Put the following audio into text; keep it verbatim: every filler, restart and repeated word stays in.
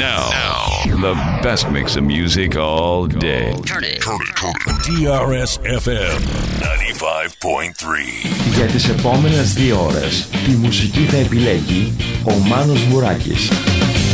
Now, now, the best mix of music all day. Turn it. Turn it. Turn it. τι αρ ες εφ εμ ενενήντα πέντε κόμμα τρία. Για τις επόμενες δύο ώρες τη μουσική θα επιλέγει ο Μάνος Μουράκης.